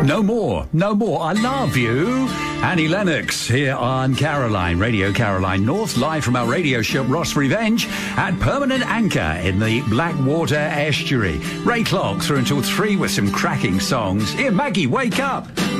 No more, no more. I love you. Annie Lennox here on Caroline, Radio Caroline North, live from our radio show Ross Revenge at Permanent Anchor in the Blackwater Estuary. Ray Clark through until 3 with some cracking songs. Here, Maggie, wake up.